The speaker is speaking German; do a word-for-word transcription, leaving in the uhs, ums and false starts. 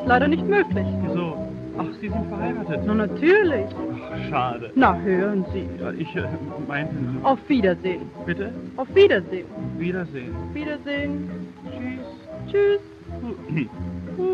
leider nicht möglich. Wieso? Ach, Sie sind verheiratet. Na, natürlich. Ach, schade. Na, hören Sie. Ja, ich äh, meinte... Auf Wiedersehen. Bitte? Auf Wiedersehen. Wiedersehen. Wiedersehen. Tschüss. Tschüss. Hm.